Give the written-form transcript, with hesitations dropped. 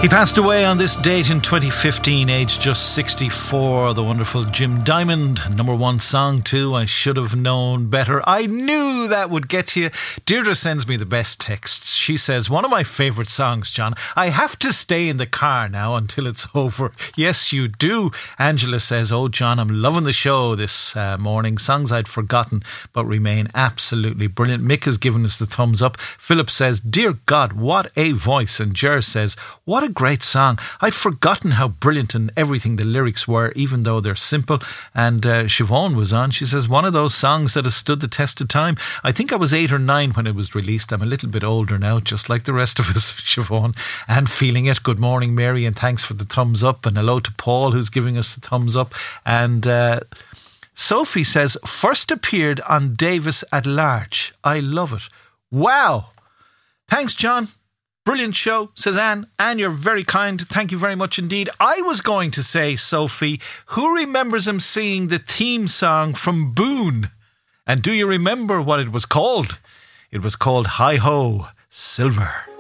He passed away on this date in 2015, aged just 64. The wonderful Jim Diamond. Number one song too, I Should Have Known Better. I knew that would get to you. Deirdre sends me the best texts. She says, one of my favourite songs, John. I have to stay in the car now until it's over. Yes, you do. Angela says, oh, John, I'm loving the show this morning. Songs I'd forgotten but remain absolutely brilliant. Mick has given us the thumbs up. Philip says, dear God, what a voice. And Jer says, what a great song. I'd forgotten how brilliant and everything the lyrics were, even though they're simple. And Siobhan was on. She says, one of those songs that has stood the test of time. I think I was 8 or 9 when it was released. I'm a little bit older now, just like the rest of us, Siobhan, and feeling it. Good morning, Mary, and thanks for the thumbs up. And hello to Paul, who's giving us the thumbs up. And Sophie says, first appeared on Davis at Large. I love it. Wow. Thanks, John. Brilliant show, says Anne. Anne, you're very kind. Thank you very much indeed. I was going to say, Sophie, who remembers him singing the theme song from Boone? And do you remember what it was called? It was called Hi Ho Silver.